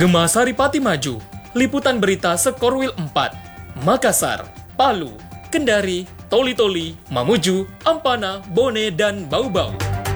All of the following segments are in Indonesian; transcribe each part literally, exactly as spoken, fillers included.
Gema Saripati Maju, liputan berita Sekorwil empat, Makassar, Palu, Kendari, Toli-Toli, Mamuju, Ampana, Bone, dan Bau-Bau.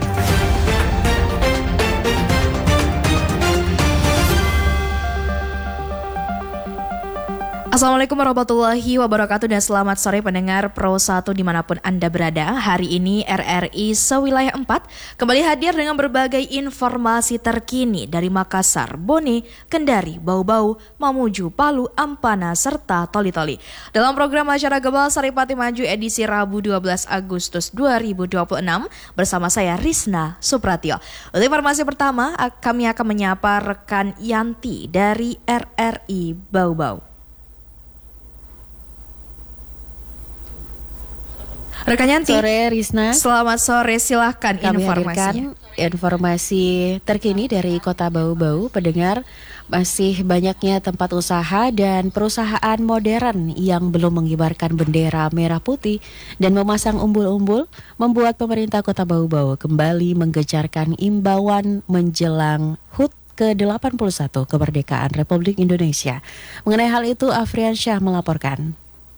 Assalamualaikum warahmatullahi wabarakatuh dan selamat sore pendengar Pro satu dimanapun Anda berada. Hari ini R R I Sewilayah empat kembali hadir dengan berbagai informasi terkini dari Makassar, Bone, Kendari, Bau-Bau, Mamuju, Palu, Ampana, serta Toli-Toli. Dalam program acara Gema Saripati Maju edisi Rabu dua belas Agustus dua ribu dua puluh enam bersama saya Risna Supratio. Untuk informasi pertama kami akan menyapa rekan Yanti dari R R I Bau-Bau. Rekan Yanti, sore Risna. Selamat sore, silahkan Kami informasinya. hadirkan informasi terkini dari Kota Bau-Bau. Pendengar, masih banyaknya tempat usaha dan perusahaan modern yang belum mengibarkan bendera merah putih dan memasang umbul-umbul membuat pemerintah Kota Bau-Bau kembali menggencarkan imbauan menjelang H U T ke delapan puluh satu kemerdekaan Republik Indonesia. Mengenai hal itu, Afrian Syah melaporkan.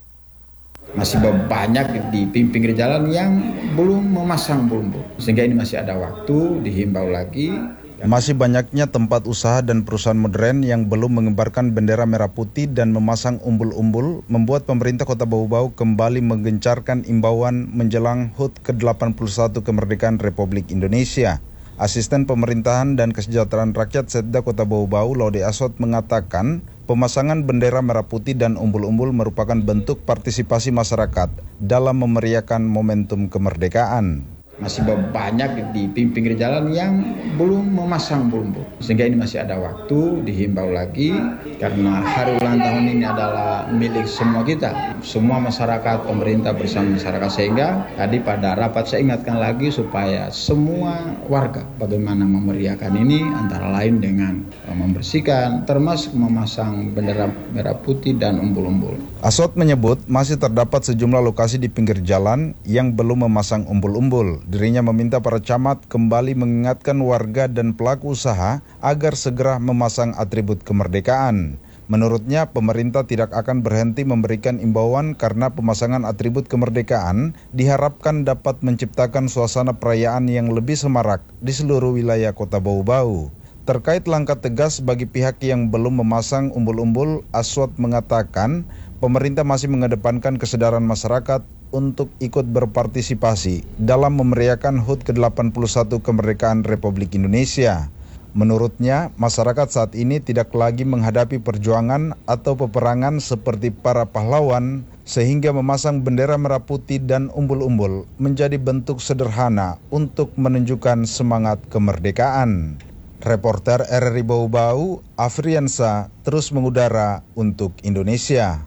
Masih banyak di pinggir jalan yang belum memasang umbul-umbul, sehingga ini masih ada waktu, dihimbau lagi. Masih banyaknya tempat usaha dan perusahaan modern yang belum mengibarkan bendera merah putih dan memasang umbul-umbul membuat pemerintah Kota Bau-Bau kembali menggencarkan imbauan menjelang H U T ke delapan puluh satu kemerdekaan Republik Indonesia. Asisten Pemerintahan dan Kesejahteraan Rakyat Setda Kota Bau-Bau, Laude Asot, mengatakan pemasangan bendera merah putih dan umbul-umbul merupakan bentuk partisipasi masyarakat dalam memeriahkan momentum kemerdekaan. Masih banyak di pinggir jalan yang belum memasang umbul-umbul, sehingga ini masih ada waktu, dihimbau lagi, karena hari ulang tahun ini adalah milik semua kita, semua masyarakat, pemerintah bersama masyarakat. Sehingga tadi pada rapat saya ingatkan lagi supaya semua warga bagaimana memeriahkan ini, antara lain dengan membersihkan, termasuk memasang bendera merah putih dan umbul-umbul. Asot menyebut masih terdapat sejumlah lokasi di pinggir jalan yang belum memasang umbul-umbul. Dirinya meminta para camat kembali mengingatkan warga dan pelaku usaha agar segera memasang atribut kemerdekaan. Menurutnya, pemerintah tidak akan berhenti memberikan imbauan karena pemasangan atribut kemerdekaan diharapkan dapat menciptakan suasana perayaan yang lebih semarak di seluruh wilayah Kota Bau-Bau. Terkait langkah tegas bagi pihak yang belum memasang umbul-umbul, Aswad mengatakan pemerintah masih mengedepankan kesadaran masyarakat untuk ikut berpartisipasi dalam memeriahkan H U T ke delapan puluh satu kemerdekaan Republik Indonesia. Menurutnya, masyarakat saat ini tidak lagi menghadapi perjuangan atau peperangan seperti para pahlawan, sehingga memasang bendera merah putih dan umbul-umbul menjadi bentuk sederhana untuk menunjukkan semangat kemerdekaan. Reporter R R I Bau-Bau, Afriansa, terus mengudara untuk Indonesia.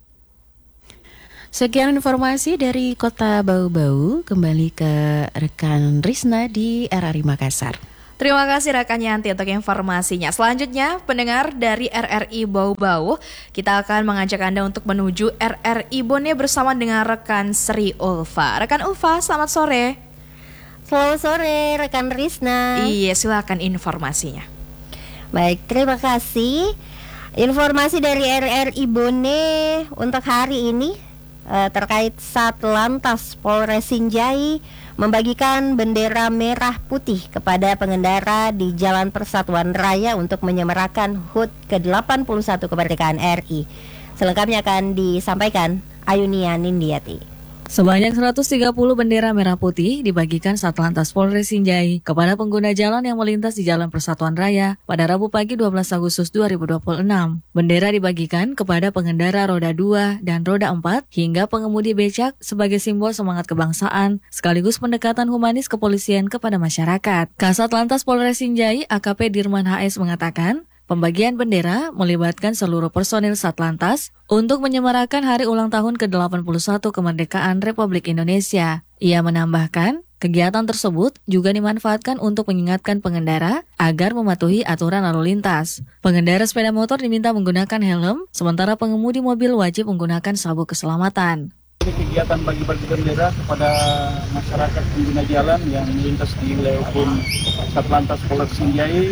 Sekian informasi dari Kota Bau-Bau, kembali ke rekan Risna di R R I Makassar. Terima kasih rekan Yanti untuk informasinya. Selanjutnya, pendengar dari R R I Bau-Bau, kita akan mengajak Anda untuk menuju R R I Bone bersama dengan rekan Sri Ulfa. Rekan Ulfa, selamat sore. Selamat sore rekan Risna. Iya, silakan informasinya. Baik, terima kasih. Informasi dari R R I Bone untuk hari ini uh, terkait Satlantas Polres Sinjai membagikan bendera merah putih kepada pengendara di Jalan Persatuan Raya untuk menyemarakan H U T ke delapan puluh satu kemerdekaan R I. Selengkapnya akan disampaikan Ayunia Nindiati. Sebanyak seratus tiga puluh bendera merah putih dibagikan Satlantas Polres Sinjai kepada pengguna jalan yang melintas di Jalan Persatuan Raya pada Rabu pagi dua belas Agustus dua ribu dua puluh enam. Bendera dibagikan kepada pengendara roda dua dan roda empat hingga pengemudi becak sebagai simbol semangat kebangsaan sekaligus pendekatan humanis kepolisian kepada masyarakat. Kasat Lantas Polres Sinjai A K P Dirman H S mengatakan, pembagian bendera melibatkan seluruh personil Satlantas untuk menyemarakan hari ulang tahun ke delapan puluh satu kemerdekaan Republik Indonesia. Ia menambahkan, kegiatan tersebut juga dimanfaatkan untuk mengingatkan pengendara agar mematuhi aturan lalu lintas. Pengendara sepeda motor diminta menggunakan helm, sementara pengemudi mobil wajib menggunakan sabuk keselamatan. Kegiatan bagi-bagi bendera kepada masyarakat pengguna jalan yang melintas di wilayah hukum Satlantas Polres Sinjai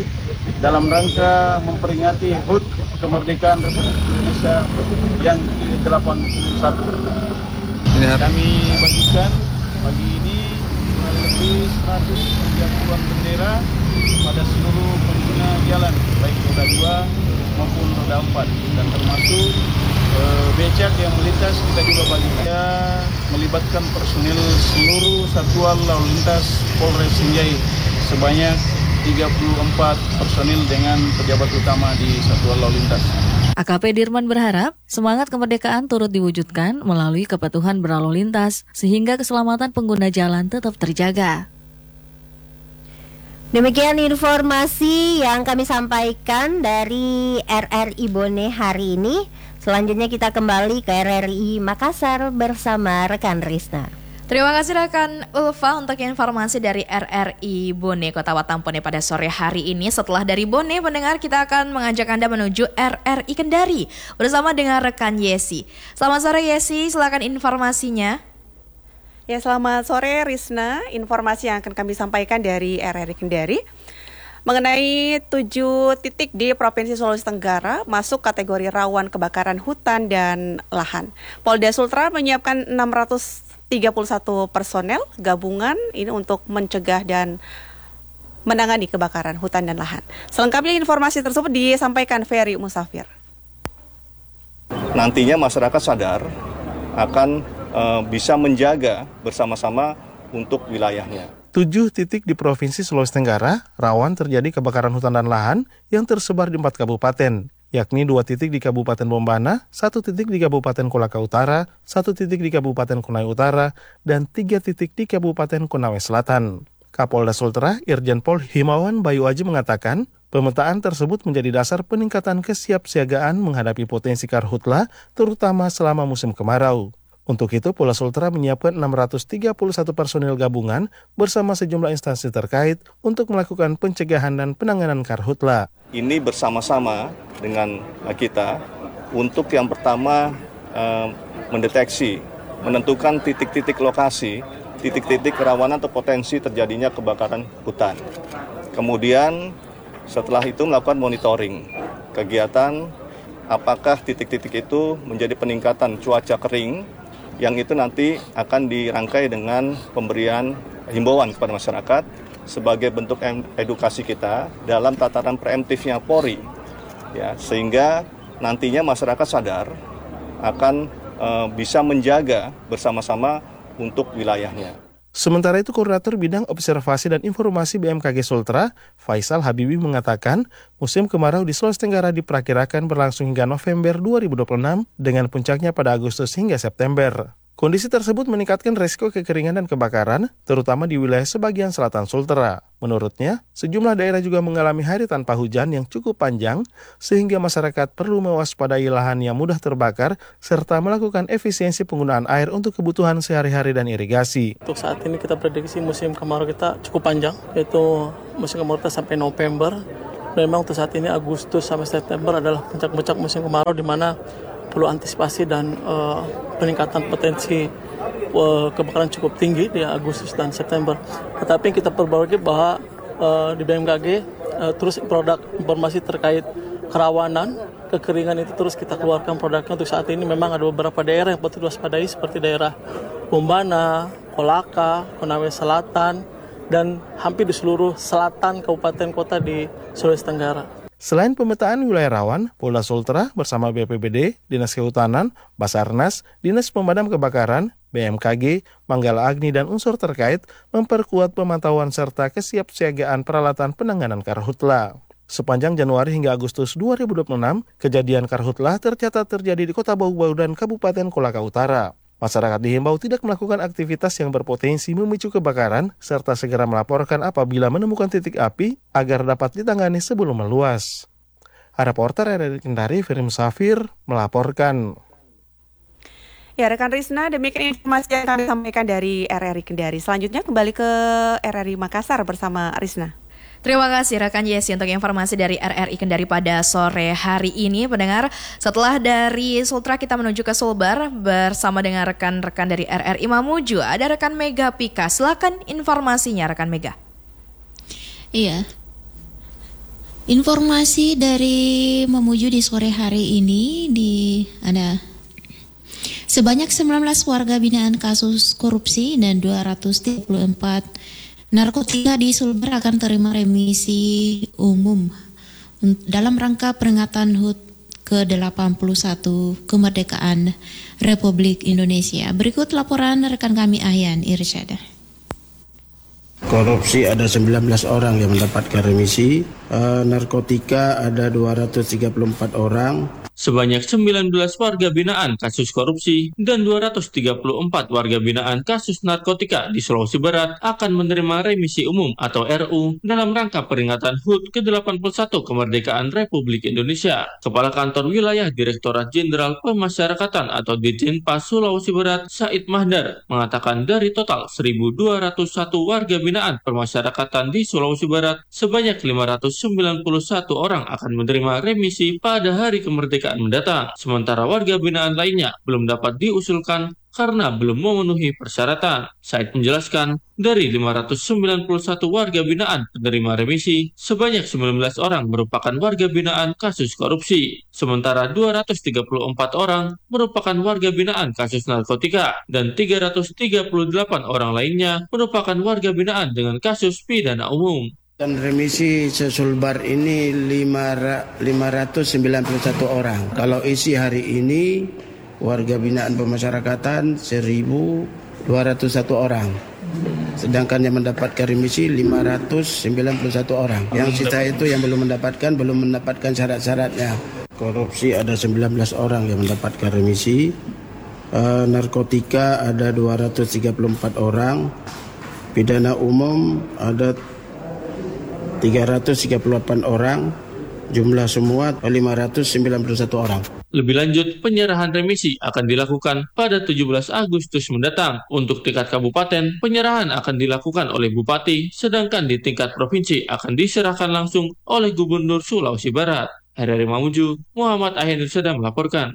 dalam rangka memperingati H U T kemerdekaan Republik Indonesia yang ke delapan puluh satu. Kami bagikan pagi ini kurang lebih seratus tiga puluh bendera pada seluruh pengguna jalan, baik roda dua maupun roda empat, dan termasuk eh, becak yang melintas kita juga bagikan. Ya, melibatkan personil seluruh satuan lalu lintas Polres Sinjai sebanyak tiga puluh empat personil dengan pejabat utama di satuan lalu lintas. A K P Dirman berharap semangat kemerdekaan turut diwujudkan melalui kepatuhan berlalu lintas sehingga keselamatan pengguna jalan tetap terjaga. Demikian informasi yang kami sampaikan dari R R I Bone hari ini. Selanjutnya kita kembali ke R R I Makassar bersama rekan Risna. Terima kasih rekan Ulfa untuk informasi dari R R I Bone Kota Watampone pada sore hari ini. Setelah dari Bone, pendengar, kita akan mengajak Anda menuju R R I Kendari bersama dengan rekan Yesi. Selamat sore Yesi, silakan informasinya. Ya, selamat sore Risna. Informasi yang akan kami sampaikan dari R R I Kendari mengenai tujuh titik di Provinsi Sulawesi Tenggara masuk kategori rawan kebakaran hutan dan lahan. Polda Sultra menyiapkan enam ratus tiga puluh satu personel gabungan ini untuk mencegah dan menangani kebakaran hutan dan lahan. Selengkapnya informasi tersebut disampaikan Ferry Musafir. Nantinya masyarakat sadar akan e, bisa menjaga bersama-sama untuk wilayahnya. Tujuh titik di Provinsi Sulawesi Tenggara rawan terjadi kebakaran hutan dan lahan yang tersebar di empat kabupaten, yakni dua titik di Kabupaten Bombana, satu titik di Kabupaten Kolaka Utara, satu titik di Kabupaten Konawe Utara, dan tiga titik di Kabupaten Konawe Selatan. Kapolda Sultra, Irjen Pol Himawan Bayu Aji mengatakan, pemetaan tersebut menjadi dasar peningkatan kesiapsiagaan menghadapi potensi karhutla, terutama selama musim kemarau. Untuk itu, Polda Sultra menyiapkan enam ratus tiga puluh satu personil gabungan bersama sejumlah instansi terkait untuk melakukan pencegahan dan penanganan karhutla. Ini bersama-sama dengan kita untuk yang pertama eh, mendeteksi, menentukan titik-titik lokasi, titik-titik kerawanan atau potensi terjadinya kebakaran hutan. Kemudian setelah itu melakukan monitoring kegiatan, apakah titik-titik itu menjadi peningkatan cuaca kering, yang itu nanti akan dirangkai dengan pemberian himbauan kepada masyarakat sebagai bentuk edukasi kita dalam tataran preemptifnya Polri, ya, sehingga nantinya masyarakat sadar akan e, bisa menjaga bersama-sama untuk wilayahnya. Sementara itu, Koordinator Bidang Observasi dan Informasi B M K G Sultra, Faisal Habibi mengatakan, musim kemarau di Sulawesi Tenggara diperkirakan berlangsung hingga November dua ribu dua puluh enam dengan puncaknya pada Agustus hingga September. Kondisi tersebut meningkatkan risiko kekeringan dan kebakaran, terutama di wilayah sebagian selatan Sultra. Menurutnya, sejumlah daerah juga mengalami hari tanpa hujan yang cukup panjang, sehingga masyarakat perlu mewaspadai lahan yang mudah terbakar, serta melakukan efisiensi penggunaan air untuk kebutuhan sehari-hari dan irigasi. Untuk saat ini kita prediksi musim kemarau kita cukup panjang, yaitu musim kemarau kita sampai November. Memang untuk saat ini Agustus sampai September adalah puncak-puncak musim kemarau, di mana perlu antisipasi dan uh, peningkatan potensi uh, kebakaran cukup tinggi di Agustus dan September. Tetapi kita perbaiki bahwa uh, di B M K G uh, terus produk informasi terkait kerawanan, kekeringan itu terus kita keluarkan produknya. Untuk saat ini memang ada beberapa daerah yang patut diwaspadai seperti daerah Bombana, Kolaka, Konawe Selatan, dan hampir di seluruh selatan kabupaten kota di Sulawesi Tenggara. Selain pemetaan wilayah rawan, Polda Sultra bersama B P B D, Dinas Kehutanan, Basarnas, Dinas Pemadam Kebakaran, B M K G, Manggala Agni, dan unsur terkait memperkuat pemantauan serta kesiapsiagaan peralatan penanganan karhutla. Sepanjang Januari hingga Agustus dua ribu dua puluh enam, kejadian karhutla tercatat terjadi di Kota Bau-Bau dan Kabupaten Kolaka Utara. Masyarakat dihimbau tidak melakukan aktivitas yang berpotensi memicu kebakaran, serta segera melaporkan apabila menemukan titik api agar dapat ditangani sebelum meluas. Reporter R R I Kendari, Ferry Musafir, melaporkan. Ya, rekan Risna, demikian informasi yang kami sampaikan dari R R I Kendari. Selanjutnya kembali ke R R I Makassar bersama Risna. Terima kasih rekan Yesi untuk informasi dari R R I Kendari pada sore hari ini. Pendengar, setelah dari Sultra kita menuju ke Sulbar bersama dengan rekan-rekan dari R R I Mamuju. Ada rekan Mega Pika, silakan informasinya rekan Mega. Iya. Informasi dari Mamuju di sore hari ini di ada sebanyak sembilan belas warga binaan kasus korupsi dan dua ratus tiga puluh empat narkotika di Sulbar akan terima remisi umum dalam rangka peringatan H U T ke delapan puluh satu kemerdekaan Republik Indonesia. Berikut laporan rekan kami Ahyan Irsyada. Korupsi ada sembilan belas orang yang mendapatkan remisi, uh, narkotika ada dua ratus tiga puluh empat orang. Sebanyak sembilan belas warga binaan kasus korupsi dan dua ratus tiga puluh empat warga binaan kasus narkotika di Sulawesi Barat akan menerima remisi umum atau R U dalam rangka peringatan H U T ke delapan puluh satu kemerdekaan Republik Indonesia. Kepala Kantor Wilayah Direktorat Jenderal Pemasyarakatan atau Ditjenpas Sulawesi Barat, Said Mahdar, mengatakan dari total seribu dua ratus satu warga binaan pemasyarakatan di Sulawesi Barat, sebanyak lima ratus sembilan puluh satu orang akan menerima remisi pada hari kemerdekaan mendatang, sementara warga binaan lainnya belum dapat diusulkan karena belum memenuhi persyaratan. Said menjelaskan, dari lima ratus sembilan puluh satu warga binaan penerima remisi, sebanyak sembilan belas orang merupakan warga binaan kasus korupsi, sementara dua ratus tiga puluh empat orang merupakan warga binaan kasus narkotika, dan tiga ratus tiga puluh delapan orang lainnya merupakan warga binaan dengan kasus pidana umum. Dan remisi sesulbar ini lima ratus sembilan puluh satu orang. Kalau isi hari ini warga binaan pemasyarakatan seribu dua ratus satu orang. Sedangkan yang mendapatkan remisi lima ratus sembilan puluh satu orang. Yang sisa itu yang belum mendapatkan belum mendapatkan syarat-syaratnya. Korupsi ada sembilan belas orang yang mendapatkan remisi. Uh, narkotika ada dua ratus tiga puluh empat orang. Pidana umum ada tiga ratus tiga puluh delapan orang, jumlah semua lima ratus sembilan puluh satu orang. Lebih lanjut, penyerahan remisi akan dilakukan pada tujuh belas Agustus mendatang. Untuk tingkat kabupaten, penyerahan akan dilakukan oleh Bupati, sedangkan di tingkat provinsi akan diserahkan langsung oleh Gubernur Sulawesi Barat. R R I Mamuju, Muhammad Ahyan Irsyada melaporkan.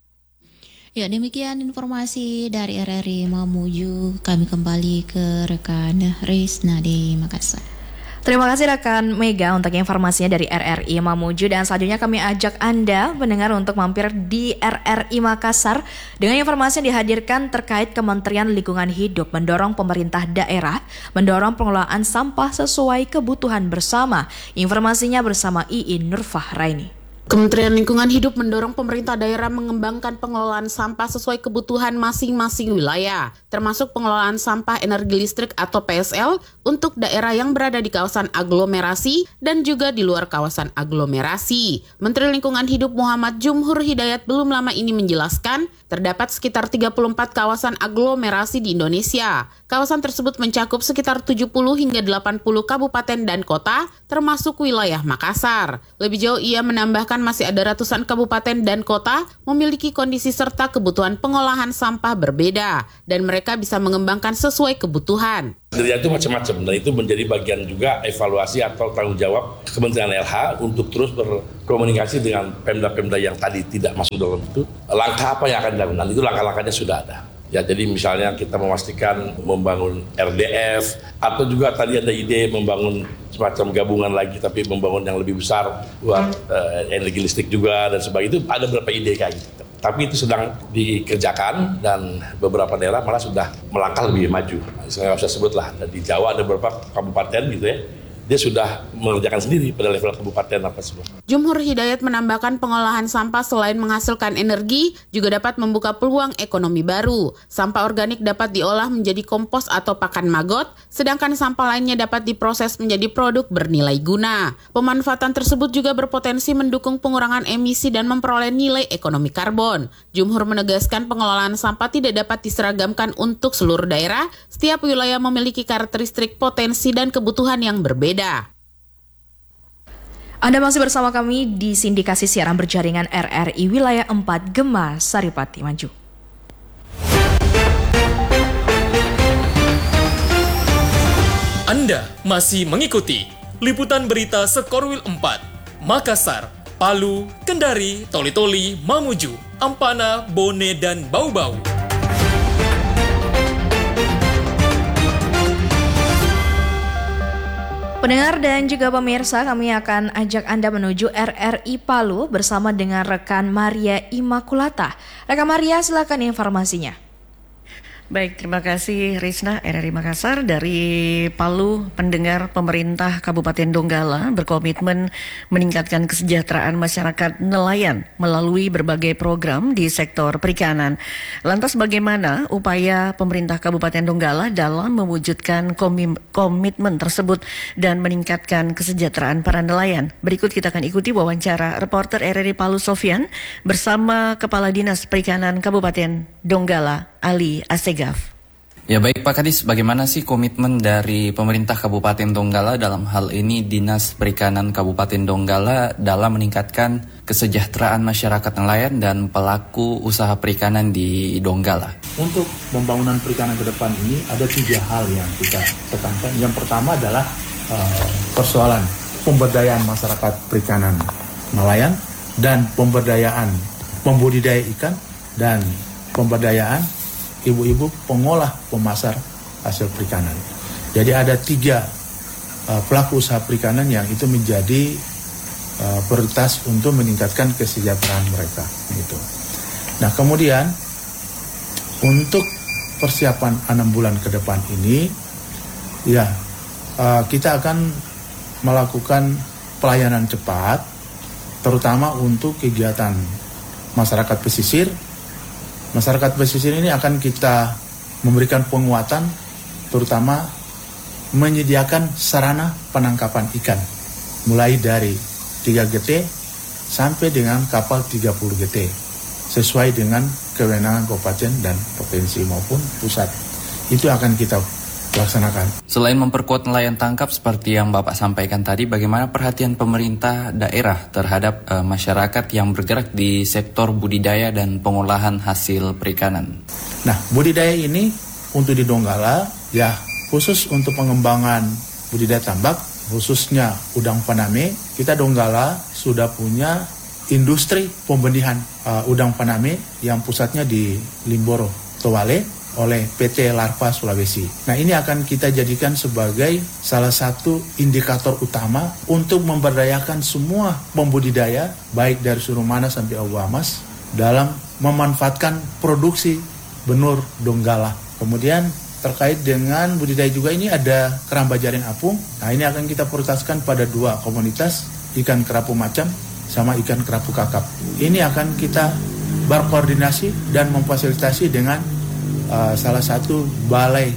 Ya, demikian informasi dari R R I Mamuju. Kami kembali ke rekan Rizna di Makassar. Terima kasih rekan Mega untuk informasinya dari R R I Mamuju, dan selanjutnya kami ajak Anda mendengar untuk mampir di R R I Makassar dengan informasi yang dihadirkan terkait Kementerian Lingkungan Hidup mendorong pemerintah daerah mendorong pengelolaan sampah sesuai kebutuhan bersama. Informasinya bersama Iin Nurfahraini. Kementerian Lingkungan Hidup mendorong pemerintah daerah mengembangkan pengelolaan sampah sesuai kebutuhan masing-masing wilayah, termasuk pengelolaan sampah energi listrik atau P S L untuk daerah yang berada di kawasan aglomerasi dan juga di luar kawasan aglomerasi. Menteri Lingkungan Hidup Muhammad Jumhur Hidayat belum lama ini menjelaskan, terdapat sekitar tiga puluh empat kawasan aglomerasi di Indonesia. Kawasan tersebut mencakup sekitar tujuh puluh hingga delapan puluh kabupaten dan kota, termasuk wilayah Makassar. Lebih jauh ia menambahkan masih ada ratusan kabupaten dan kota memiliki kondisi serta kebutuhan pengolahan sampah berbeda dan mereka bisa mengembangkan sesuai kebutuhan. Kerja itu macam-macam dan itu menjadi bagian juga evaluasi atau tanggung jawab Kementerian L H untuk terus berkomunikasi dengan pemda-pemda yang tadi tidak masuk dalam itu. Langkah apa yang akan dilakukan? Itu langkah-langkahnya sudah ada. Ya, jadi misalnya kita memastikan membangun R D F atau juga tadi ada ide membangun semacam gabungan lagi tapi membangun yang lebih besar buat uh, energi listrik juga dan sebagainya. Itu ada beberapa ide kayak gitu. Tapi itu sedang dikerjakan dan beberapa daerah malah sudah melangkah lebih maju. Saya nggak usah sebut lah, di Jawa ada beberapa kabupaten gitu ya, dia sudah mengerjakan sendiri pada level kabupaten apa semua. Jumhur Hidayat menambahkan pengolahan sampah selain menghasilkan energi, juga dapat membuka peluang ekonomi baru. Sampah organik dapat diolah menjadi kompos atau pakan magot, sedangkan sampah lainnya dapat diproses menjadi produk bernilai guna. Pemanfaatan tersebut juga berpotensi mendukung pengurangan emisi dan memperoleh nilai ekonomi karbon. Jumhur menegaskan pengelolaan sampah tidak dapat diseragamkan untuk seluruh daerah, setiap wilayah memiliki karakteristik potensi dan kebutuhan yang berbeda. Anda masih bersama kami di sindikasi siaran berjaringan R R I Wilayah empat Gema Saripati Maju. Anda masih mengikuti liputan berita Sekorwil empat, Makassar, Palu, Kendari, Toli-Toli, Mamuju, Ampana, Bone, dan Bau-Bau. Pendengar dan juga pemirsa, kami akan ajak Anda menuju R R I Palu bersama dengan rekan Maria Immaculata. Rekan Maria, silakan informasinya. Baik, terima kasih Risna. R R I Makassar dari Palu, pendengar, pemerintah Kabupaten Donggala berkomitmen meningkatkan kesejahteraan masyarakat nelayan melalui berbagai program di sektor perikanan. Lantas bagaimana upaya pemerintah Kabupaten Donggala dalam mewujudkan komi- komitmen tersebut dan meningkatkan kesejahteraan para nelayan? Berikut kita akan ikuti wawancara reporter R R I Palu Sofyan bersama Kepala Dinas Perikanan Kabupaten Donggala, Ali Asegaf. Ya baik Pak Kadis, bagaimana sih komitmen dari pemerintah Kabupaten Donggala dalam hal ini Dinas Perikanan Kabupaten Donggala dalam meningkatkan kesejahteraan masyarakat nelayan dan pelaku usaha perikanan di Donggala? Untuk pembangunan perikanan ke depan ini ada tiga hal yang kita tekankan. Yang pertama adalah uh, persoalan pemberdayaan masyarakat perikanan nelayan dan pemberdayaan pembudidaya ikan dan pemberdayaan ibu-ibu pengolah pemasar hasil perikanan. Jadi ada tiga uh, pelaku usaha perikanan yang itu menjadi uh, prioritas untuk meningkatkan kesejahteraan mereka. Gitu. Nah kemudian untuk persiapan enam bulan ke depan ini, ya uh, kita akan melakukan pelayanan cepat, terutama untuk kegiatan masyarakat pesisir. Masyarakat pesisir ini akan kita memberikan penguatan, terutama menyediakan sarana penangkapan ikan, mulai dari tiga G T sampai dengan kapal tiga puluh G T, sesuai dengan kewenangan kabupaten dan provinsi maupun pusat. Itu akan kita laksanakan. Selain memperkuat nelayan tangkap seperti yang Bapak sampaikan tadi, bagaimana perhatian pemerintah daerah terhadap uh, masyarakat yang bergerak di sektor budidaya dan pengolahan hasil perikanan? Nah, budidaya ini untuk di Donggala, ya khusus untuk pengembangan budidaya tambak, khususnya udang faname, kita Donggala sudah punya industri pembenihan uh, udang faname yang pusatnya di Limboro, Towale, oleh P T Larva Sulawesi. Nah ini akan kita jadikan sebagai salah satu indikator utama untuk memberdayakan semua pembudidaya, baik dari Surumana sampai Awamas, dalam memanfaatkan produksi benur Donggala. Kemudian terkait dengan budidaya juga ini ada keramba jaring apung. Nah ini akan kita prioritaskan pada dua komunitas, ikan kerapu macam sama ikan kerapu kakap. Ini akan kita berkoordinasi dan memfasilitasi dengan Uh, salah satu balai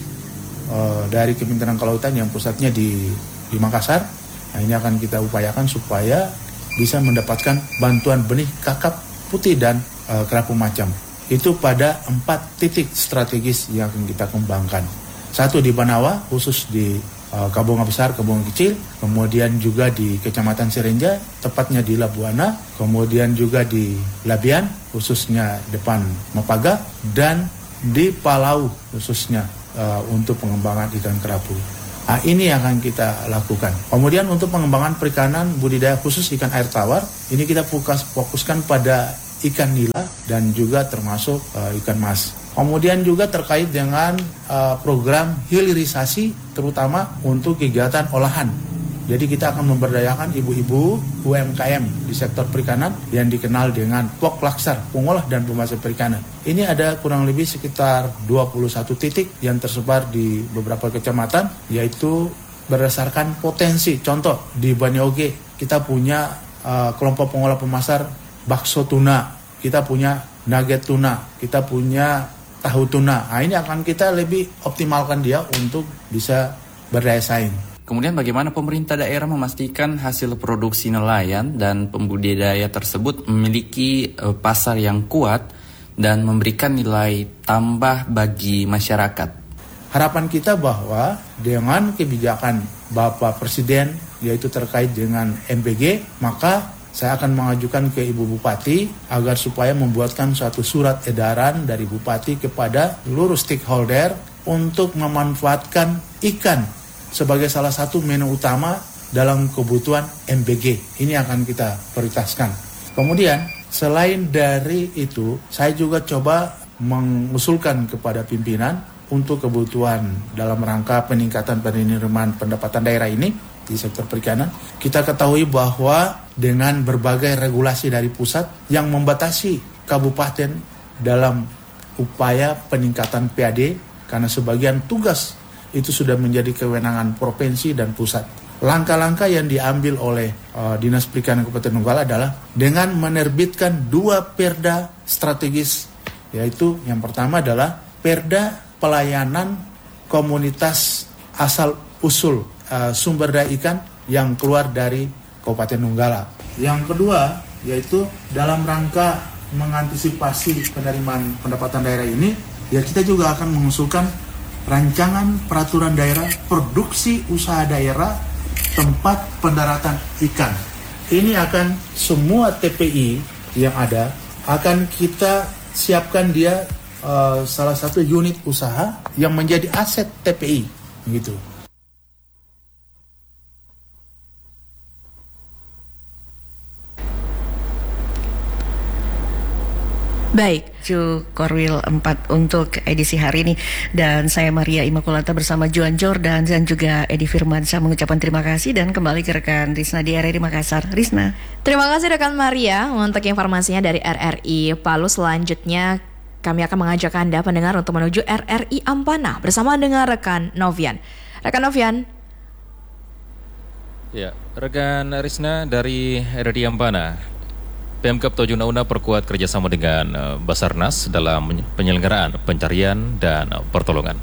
uh, dari Kementerian Kelautan yang pusatnya di, di Makassar. Nah ini akan kita upayakan supaya bisa mendapatkan bantuan benih kakap putih dan uh, kerapu macam. Itu pada empat titik strategis yang akan kita kembangkan. Satu di Banawa, khusus di uh, Kabonga Besar, Kabonga Kecil. Kemudian juga di Kecamatan Serenja, tepatnya di Labuana. Kemudian juga di Labian, khususnya depan Mapaga. Dan di Palau khususnya uh, untuk pengembangan ikan kerapu. Nah, ini yang akan kita lakukan. Kemudian untuk pengembangan perikanan budidaya khusus ikan air tawar, ini kita fokus, fokuskan pada ikan nila dan juga termasuk uh, ikan mas. Kemudian juga terkait dengan uh, program hilirisasi, terutama untuk kegiatan olahan. Jadi kita akan memberdayakan ibu-ibu U M K M di sektor perikanan yang dikenal dengan Pok Laksar, pengolah dan pemasar perikanan. Ini ada kurang lebih sekitar dua puluh satu titik yang tersebar di beberapa kecamatan, yaitu berdasarkan potensi. Contoh, di Banyoge kita punya uh, kelompok pengolah pemasar bakso tuna, kita punya nugget tuna, kita punya tahu tuna. Nah ini akan kita lebih optimalkan dia untuk bisa berdaya saing. Kemudian bagaimana pemerintah daerah memastikan hasil produksi nelayan dan pembudidaya tersebut memiliki uh, pasar yang kuat dan memberikan nilai tambah bagi masyarakat? Harapan kita bahwa dengan kebijakan Bapak Presiden, yaitu terkait dengan M P G, maka saya akan mengajukan ke Ibu Bupati agar supaya membuatkan suatu surat edaran dari Bupati kepada seluruh stakeholder untuk memanfaatkan ikan sebagai salah satu menu utama dalam kebutuhan M B G. Ini akan kita prioritaskan. Kemudian, selain dari itu, saya juga coba mengusulkan kepada pimpinan untuk kebutuhan dalam rangka peningkatan penerimaan pendapatan daerah ini, di sektor perikanan. Kita ketahui bahwa dengan berbagai regulasi dari pusat yang membatasi kabupaten dalam upaya peningkatan P A D, karena sebagian tugas itu sudah menjadi kewenangan provinsi dan pusat. Langkah-langkah yang diambil oleh uh, Dinas Perikanan Kabupaten Donggala adalah dengan menerbitkan dua perda strategis, yaitu yang pertama adalah perda pelayanan komunitas asal usul uh, sumber daya ikan yang keluar dari Kabupaten Donggala. Yang kedua yaitu dalam rangka mengantisipasi penerimaan pendapatan daerah ini, ya kita juga akan mengusulkan rancangan peraturan daerah produksi usaha daerah tempat pendaratan ikan. Ini akan semua T P I yang ada akan kita siapkan dia uh, salah satu unit usaha yang menjadi aset T P I gitu. Baik, Ju Korwil empat untuk edisi hari ini. Dan saya Maria Immaculata bersama Joan Jordan dan juga Edi Firmansyah mengucapkan terima kasih dan kembali ke rekan Risna di R R I Makassar. Risna. Terima kasih rekan Maria untuk informasinya dari R R I Palu. Selanjutnya kami akan mengajak Anda pendengar untuk menuju R R I Ampana bersama dengan rekan Novian. Rekan Novian. Ya, rekan Risna dari R R I Ampana. Pemkab Tojo Una Una perkuat kerjasama dengan uh, Basarnas dalam penyelenggaraan pencarian dan uh, pertolongan.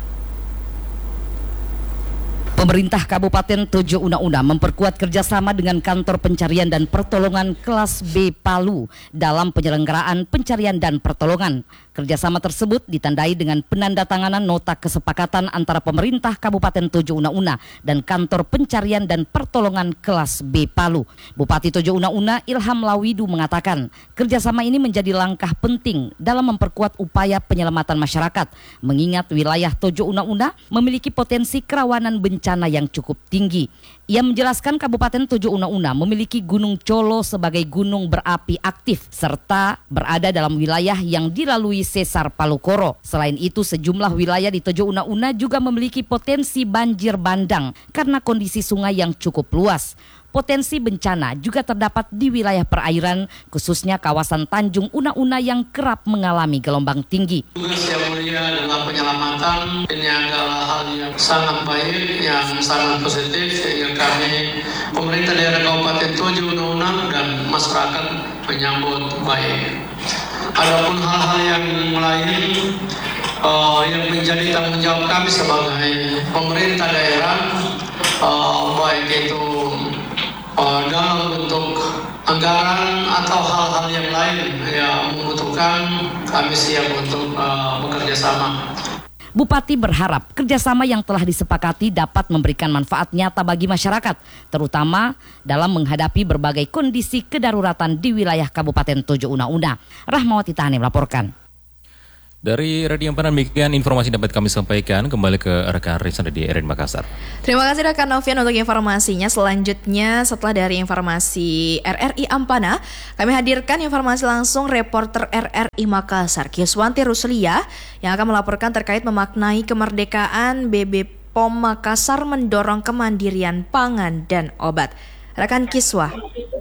Pemerintah Kabupaten Tojo Una Una memperkuat kerjasama dengan Kantor Pencarian dan Pertolongan Kelas B Palu dalam penyelenggaraan pencarian dan pertolongan. Kerjasama tersebut ditandai dengan penandatanganan nota kesepakatan antara pemerintah Kabupaten Tojo Una Una dan Kantor Pencarian dan Pertolongan Kelas B Palu. Bupati Tojo Una Una Ilham Lawidu mengatakan kerjasama ini menjadi langkah penting dalam memperkuat upaya penyelamatan masyarakat, mengingat wilayah Tojo Una Una memiliki potensi kerawanan bencana yang cukup tinggi. Ia menjelaskan Kabupaten Tojo Una Una memiliki Gunung Colo sebagai gunung berapi aktif serta berada dalam wilayah yang dilalui sesar Palu Koro. Selain itu, sejumlah wilayah di Tojo Una Una juga memiliki potensi banjir bandang karena kondisi sungai yang cukup luas. Potensi bencana juga terdapat di wilayah perairan, khususnya kawasan Tanjung Una Una yang kerap mengalami gelombang tinggi. Tugas yang mulia dalam penyelamatan ini adalah hal yang sangat baik, yang sangat positif, sehingga kami pemerintah daerah Kabupaten Tojo Una Una dan masyarakat menyambut baik. Adapun hal-hal yang lain uh, yang menjadi tanggung jawab kami sebagai pemerintah daerah, uh, baik itu uh, dalam bentuk anggaran atau hal-hal yang lain yang membutuhkan, kami siap untuk uh, bekerja sama. Bupati berharap kerjasama yang telah disepakati dapat memberikan manfaat nyata bagi masyarakat, terutama dalam menghadapi berbagai kondisi kedaruratan di wilayah Kabupaten Tojo Una Una. Rahmawati Tahani melaporkan. Dari Radio Ampana, demikian informasi dapat kami sampaikan. Kembali ke rekan Risna di R R I Makassar. Terima kasih rekan Novian untuk informasinya. Selanjutnya setelah dari informasi R R I Ampana, kami hadirkan informasi langsung reporter R R I Makassar Kiswanti Ruslia yang akan melaporkan terkait memaknai kemerdekaan B B P O M Makassar mendorong kemandirian pangan dan obat. Rekan Kiswa.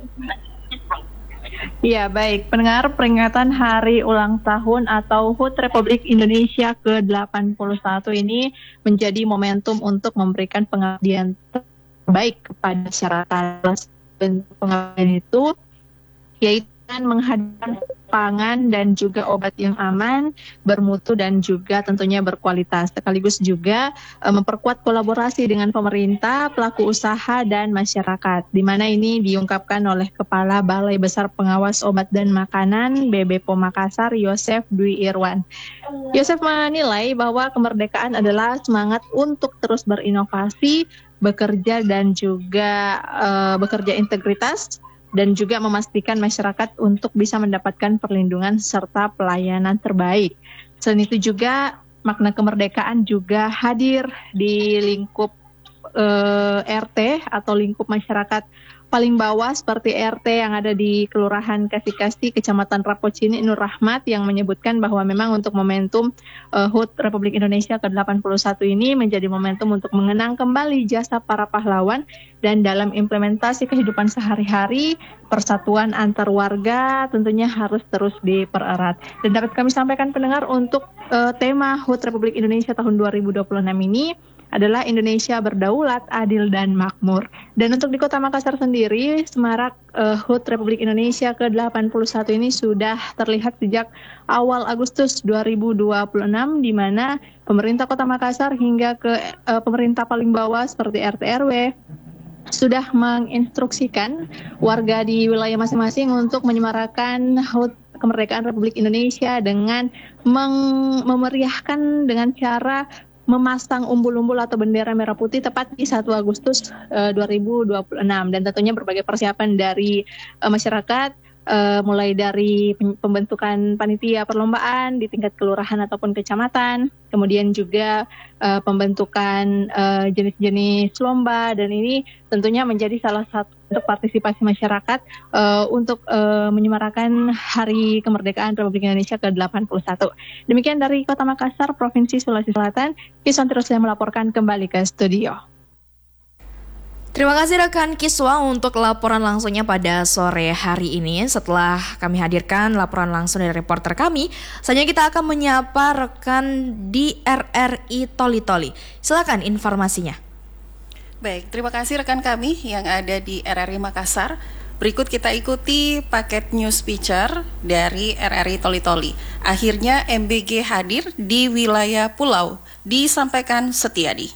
Ya, baik. Pendengar, peringatan Hari Ulang Tahun atau H U T Republik Indonesia ke delapan puluh satu ini menjadi momentum untuk memberikan pengabdian terbaik kepada masyarakat. Bentuk pengabdian itu yaitu menghadirkan pangan dan juga obat yang aman, bermutu dan juga tentunya berkualitas. Sekaligus juga e, memperkuat kolaborasi dengan pemerintah, pelaku usaha dan masyarakat. Di mana ini diungkapkan oleh Kepala Balai Besar Pengawas Obat dan Makanan B B P O M Makassar, Yosef Dwi Irwan. Yosef menilai bahwa kemerdekaan adalah semangat untuk terus berinovasi, bekerja dan juga e, bekerja integritas, dan juga memastikan masyarakat untuk bisa mendapatkan perlindungan serta pelayanan terbaik. Selain itu juga makna kemerdekaan juga hadir di lingkup eh, R T atau lingkup masyarakat paling bawah seperti R T yang ada di Kelurahan Kasikasti, Kecamatan Rapocini, Nur Rahmat, yang menyebutkan bahwa memang untuk momentum uh, H U T Republik Indonesia ke delapan puluh satu ini menjadi momentum untuk mengenang kembali jasa para pahlawan, dan dalam implementasi kehidupan sehari-hari, persatuan antar warga tentunya harus terus dipererat. Dan dapat kami sampaikan pendengar, untuk uh, tema H U T Republik Indonesia tahun dua ribu dua puluh enam ini adalah Indonesia berdaulat, adil, dan makmur. Dan untuk di Kota Makassar sendiri, semarak uh, H U T Republik Indonesia ke delapan puluh satu ini sudah terlihat sejak awal Agustus dua ribu dua puluh enam, di mana pemerintah Kota Makassar hingga ke uh, pemerintah paling bawah seperti R T R W sudah menginstruksikan warga di wilayah masing-masing untuk menyemarakan H U T kemerdekaan Republik Indonesia dengan meng- memeriahkan dengan cara memasang umbul-umbul atau bendera merah putih tepat di satu Agustus uh, dua ribu dua puluh enam, dan tentunya berbagai persiapan dari uh, masyarakat, uh, mulai dari pembentukan panitia perlombaan di tingkat kelurahan ataupun kecamatan, kemudian juga uh, pembentukan uh, jenis-jenis lomba, dan ini tentunya menjadi salah satu untuk partisipasi masyarakat uh, untuk uh, menyemarakan Hari Kemerdekaan Republik Indonesia ke delapan puluh satu. Demikian dari Kota Makassar, Provinsi Sulawesi Selatan, Kiswan terus yang melaporkan kembali ke studio. Terima kasih rekan Kiswa untuk laporan langsungnya pada sore hari ini. Setelah kami hadirkan laporan langsung dari reporter kami, selanjutnya kita akan menyapa rekan di R R I Toli Toli. Silakan informasinya. Baik, terima kasih rekan kami yang ada di R R I Makassar. Berikut kita ikuti paket news feature dari R R I Toli Toli. Akhirnya M B G hadir di wilayah pulau, disampaikan Setiadi.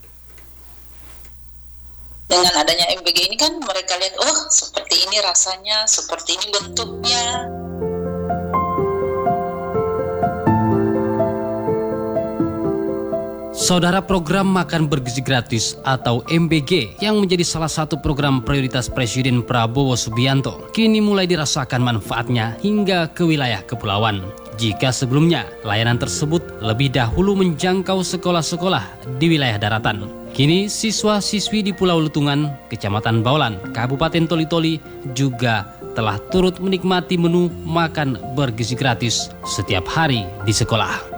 Dengan adanya M B G ini kan mereka lihat, oh seperti ini rasanya, seperti ini bentuknya. Saudara, program makan bergizi gratis atau M B G yang menjadi salah satu program prioritas Presiden Prabowo Subianto kini mulai dirasakan manfaatnya hingga ke wilayah kepulauan. Jika sebelumnya layanan tersebut lebih dahulu menjangkau sekolah-sekolah di wilayah daratan, kini siswa-siswi di Pulau Lutungan, Kecamatan Baulan, Kabupaten Toli Toli juga telah turut menikmati menu makan bergizi gratis setiap hari di sekolah.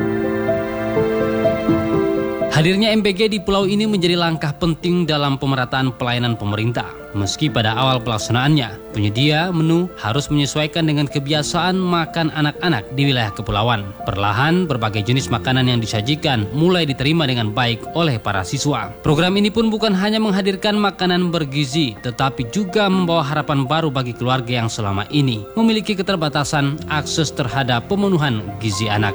Hadirnya M B G di pulau ini menjadi langkah penting dalam pemerataan pelayanan pemerintah. Meski pada awal pelaksanaannya, penyedia menu harus menyesuaikan dengan kebiasaan makan anak-anak di wilayah kepulauan. Perlahan, berbagai jenis makanan yang disajikan mulai diterima dengan baik oleh para siswa. Program ini pun bukan hanya menghadirkan makanan bergizi, tetapi juga membawa harapan baru bagi keluarga yang selama ini memiliki keterbatasan akses terhadap pemenuhan gizi anak.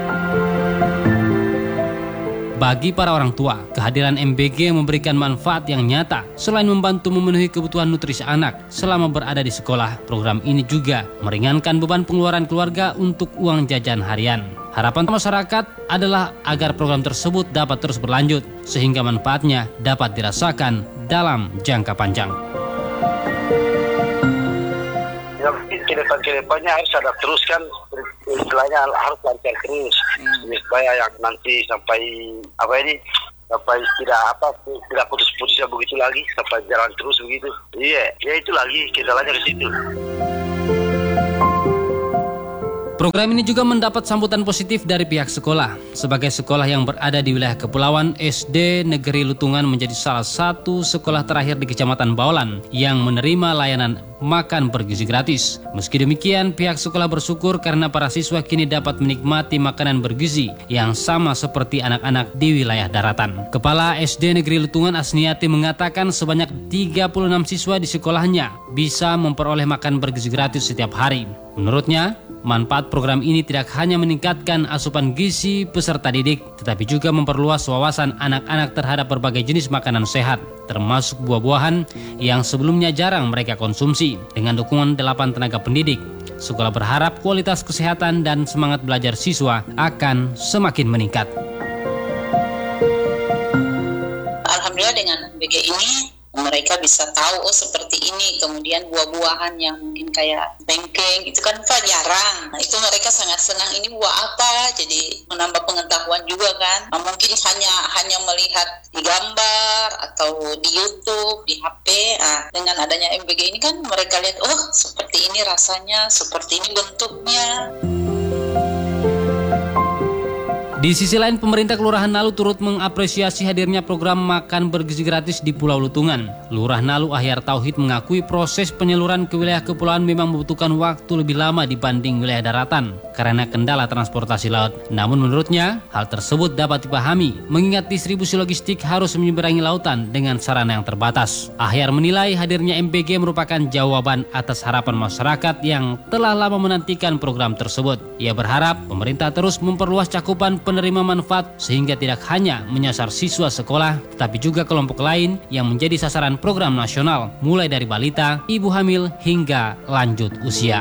Bagi para orang tua, kehadiran M B G memberikan manfaat yang nyata. Selain membantu memenuhi kebutuhan nutrisi anak selama berada di sekolah, program ini juga meringankan beban pengeluaran keluarga untuk uang jajan harian. Harapan masyarakat adalah agar program tersebut dapat terus berlanjut, sehingga manfaatnya dapat dirasakan dalam jangka panjang. Ya, ke depan-ke-depannya harus ada terus kan, istilahnya harus lancar terus, hmm. supaya yang nanti sampai apa ini sampai tidak apa tidak putus-putusnya begitu lagi, sampai jalan terus begitu. Iya, ya itu lagi kendalanya di situ. Program ini juga mendapat sambutan positif dari pihak sekolah. Sebagai sekolah yang berada di wilayah kepulauan, S D Negeri Lutungan menjadi salah satu sekolah terakhir di Kecamatan Baulan yang menerima layanan makan bergizi gratis. Meski demikian, pihak sekolah bersyukur karena para siswa kini dapat menikmati makanan bergizi yang sama seperti anak-anak di wilayah daratan. Kepala S D Negeri Lutungan Asniati mengatakan sebanyak tiga puluh enam siswa di sekolahnya bisa memperoleh makan bergizi gratis setiap hari. Menurutnya, manfaat program ini tidak hanya meningkatkan asupan gizi peserta didik, tetapi juga memperluas wawasan anak-anak terhadap berbagai jenis makanan sehat, termasuk buah-buahan yang sebelumnya jarang mereka konsumsi. Dengan dukungan delapan tenaga pendidik, sekolah berharap kualitas kesehatan dan semangat belajar siswa akan semakin meningkat. Alhamdulillah dengan M B G ini mereka bisa tahu oh seperti ini. Kemudian buah-buahan yang mungkin kayak bengkeng itu kan kan jarang. Nah, itu mereka sangat senang, ini buah apa, jadi menambah pengetahuan juga kan. Nah, mungkin hanya hanya melihat di gambar atau di YouTube, di H P. Nah, dengan adanya M B G ini kan mereka lihat oh seperti ini rasanya, seperti ini bentuknya. Di sisi lain, pemerintah Kelurahan Nalu turut mengapresiasi hadirnya program makan bergizi gratis di Pulau Lutungan. Lurah Nalu Ahyar Tauhid mengakui proses penyaluran ke wilayah kepulauan memang membutuhkan waktu lebih lama dibanding wilayah daratan karena kendala transportasi laut. Namun menurutnya, hal tersebut dapat dipahami mengingat distribusi logistik harus menyeberangi lautan dengan sarana yang terbatas. Ahyar menilai hadirnya M B G merupakan jawaban atas harapan masyarakat yang telah lama menantikan program tersebut. Ia berharap pemerintah terus memperluas cakupan penerima manfaat sehingga tidak hanya menyasar siswa sekolah, tetapi juga kelompok lain yang menjadi sasaran program nasional, mulai dari balita, ibu hamil, hingga lanjut usia.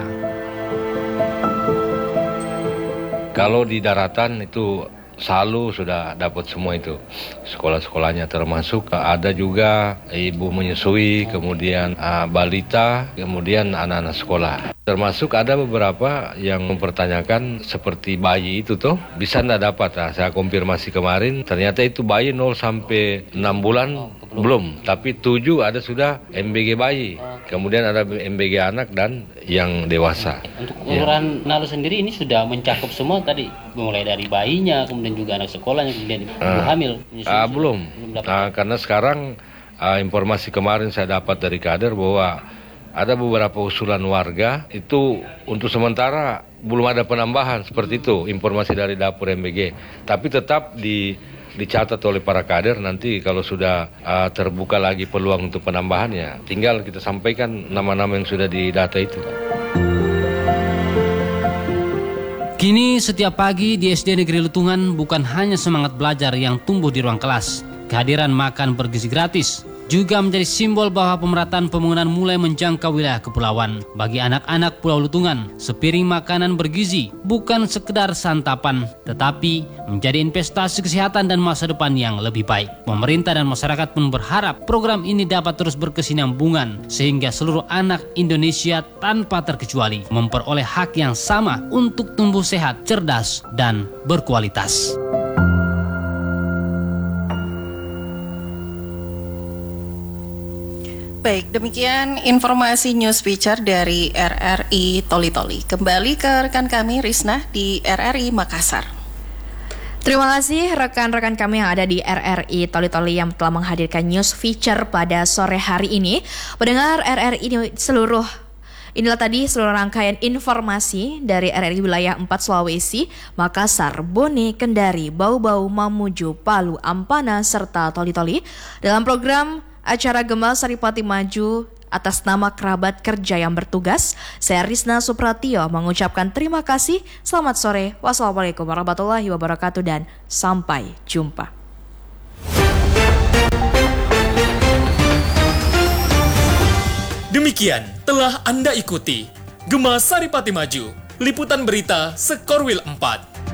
Kalau di daratan itu selalu sudah dapat semua itu, sekolah-sekolahnya termasuk ada juga ibu menyusui, kemudian uh, balita, kemudian anak-anak sekolah. Termasuk ada beberapa yang mempertanyakan seperti bayi itu tuh bisa nggak dapat. Nah, saya konfirmasi kemarin ternyata itu bayi nol sampai enam bulan oh, belum, tapi tujuh ada sudah M B G bayi. Kemudian ada M B G anak dan yang dewasa. Untuk Kelurahan ya. Nalu sendiri ini sudah mencakup semua tadi, mulai dari bayinya, kemudian juga anak sekolahnya, kemudian ibu uh, hamil. Uh, belum, belum uh, karena sekarang uh, informasi kemarin saya dapat dari kader bahwa ada beberapa usulan warga itu untuk sementara belum ada penambahan seperti itu, informasi dari dapur M B G. Tapi tetap di, dicatat oleh para kader, nanti kalau sudah uh, terbuka lagi peluang untuk penambahannya, tinggal kita sampaikan nama-nama yang sudah didata itu. Kini setiap pagi di S D Negeri Lutungan bukan hanya semangat belajar yang tumbuh di ruang kelas. Kehadiran makan bergizi gratis juga menjadi simbol bahwa pemerataan pembangunan mulai menjangkau wilayah kepulauan. Bagi anak-anak Pulau Lutungan, sepiring makanan bergizi bukan sekedar santapan, tetapi menjadi investasi kesehatan dan masa depan yang lebih baik. Pemerintah dan masyarakat pun berharap program ini dapat terus berkesinambungan, sehingga seluruh anak Indonesia tanpa terkecuali memperoleh hak yang sama untuk tumbuh sehat, cerdas, dan berkualitas. Baik, demikian informasi news feature dari R R I Toli Toli. Kembali ke rekan kami Risna di R R I Makassar. Terima kasih rekan-rekan kami yang ada di R R I Toli Toli yang telah menghadirkan news feature pada sore hari ini. Pendengar R R I seluruh Inilah tadi seluruh rangkaian informasi dari R R I Wilayah empat Sulawesi, Makassar, Bone, Kendari, Bau-Bau, Mamuju, Palu, Ampana, serta Toli Toli dalam program acara Gembal Saripati Maju atas nama kerabat kerja yang bertugas. Saya Risna Supratio mengucapkan terima kasih. Selamat sore. Wassalamualaikum warahmatullahi wabarakatuh dan sampai jumpa. Demikian telah Anda ikuti Gema Saripati Maju, liputan berita Sekorwil empat.